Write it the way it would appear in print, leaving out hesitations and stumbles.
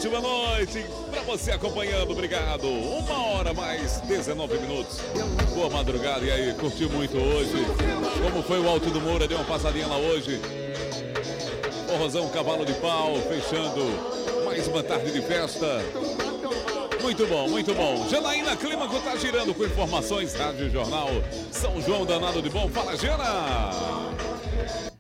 ótima noite pra você acompanhando, obrigado. 1h mais 19 minutos. Boa madrugada, e aí, curtiu muito hoje? Como foi o Alto do Moura? Deu uma passadinha lá hoje? Forrozão Cavalo de Pau, fechando mais uma tarde de festa. Muito bom, muito bom. Janaína Clímaco tá girando com informações, Rádio Jornal São João Danado de Bom. Fala, Jana!